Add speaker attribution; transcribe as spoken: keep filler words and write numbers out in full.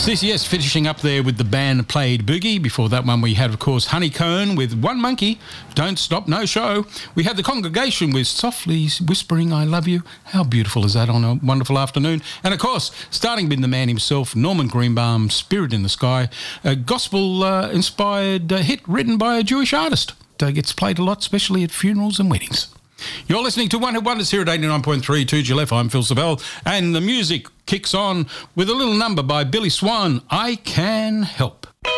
Speaker 1: C C S finishing up there with the band Played Boogie. Before that one we had, of course, Honeycomb with One Monkey, Don't Stop, No Show. We had the Congregation with Softly Whispering I Love You. How beautiful is that on a wonderful afternoon? And, of course, starting with the man himself, Norman Greenbaum, Spirit in the Sky, a gospel-inspired uh, uh, hit written by a Jewish artist. Uh, gets played a lot, especially at funerals and weddings. You're listening to One Hit Wonders here at eighty-nine point three two G L F. I'm Phil Savell, and the music kicks on with a little number by Billy Swan, I Can Help.